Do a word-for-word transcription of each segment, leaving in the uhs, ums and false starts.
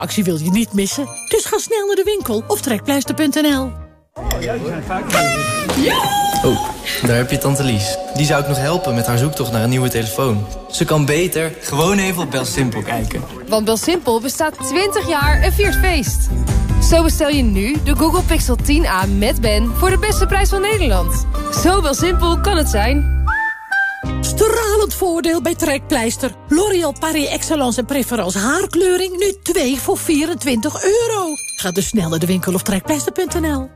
Actie wil je niet missen, dus ga snel naar de winkel of trekpleister punt n l. Oh, daar heb je tante Lies. Die zou ik nog helpen met haar zoektocht naar een nieuwe telefoon. Ze kan beter gewoon even op BelSimpel kijken. Want BelSimpel bestaat twintig jaar en viert feest. Zo bestel je nu de Google Pixel tien a met Ben voor de beste prijs van Nederland. Zo BelSimpel kan het zijn. Stralend voordeel bij Trekpleister. L'Oréal Paris Excellence en Préférence haarkleuring. Nu twee voor vierentwintig euro. Ga dus snel naar de winkel of trekpleister punt n l.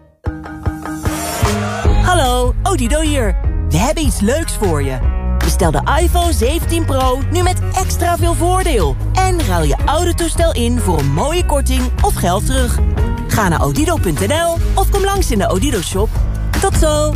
Hallo, Odido hier. We hebben iets leuks voor je. Bestel de iPhone zeventien Pro nu met extra veel voordeel. En ruil je oude toestel in voor een mooie korting of geld terug. Ga naar odido punt n l of kom langs in de Odido shop. Tot zo.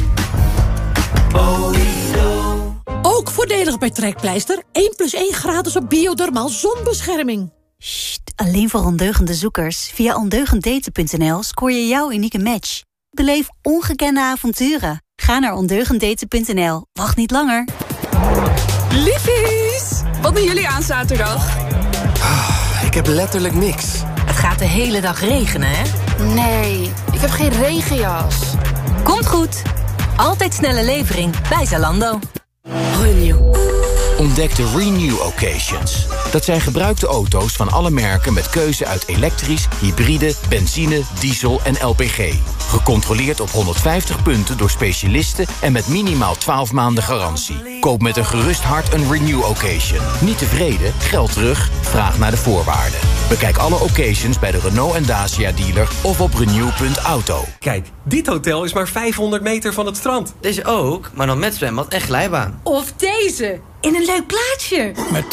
Ook voordelig bij Trekpleister. één plus één gratis op Biodermal zonbescherming. Sst, alleen voor ondeugende zoekers. Via ondeugend daten punt n l scoor je jouw unieke match. Beleef ongekende avonturen. Ga naar ondeugend daten punt n l. Wacht niet langer. Liefies, wat doen jullie aan zaterdag? Ah, ik heb letterlijk niks. Het gaat de hele dag regenen, hè? Nee, ik heb geen regenjas. Komt goed. Altijd snelle levering bij Zalando. Renew. Ontdek de Renew Occasions. Dat zijn gebruikte auto's van alle merken met keuze uit elektrisch, hybride, benzine, diesel en L P G. Gecontroleerd op honderdvijftig punten door specialisten en met minimaal twaalf maanden garantie. Koop met een gerust hart een Renew Occasion. Niet tevreden? Geld terug? Vraag naar de voorwaarden. Bekijk alle occasions bij de Renault en Dacia dealer of op renew punt auto. Kijk, dit hotel is maar vijfhonderd meter van het strand. Deze ook, maar dan met zwembad en glijbaan. Of deze, in een leuk plaatsje. Met